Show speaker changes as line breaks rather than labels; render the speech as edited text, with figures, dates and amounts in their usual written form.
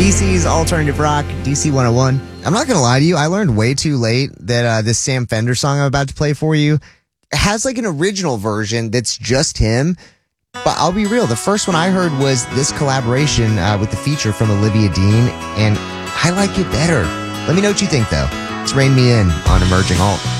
DC's Alternative Rock, DC 101. I'm not going to lie to you. I learned way too late that this Sam Fender song I'm about to play for you has like an original version that's just him. But I'll be real. The first one I heard was this collaboration with the feature from Olivia Dean, and I like it better. Let me know what you think, though. It's Rain Me In on Emerging Alt.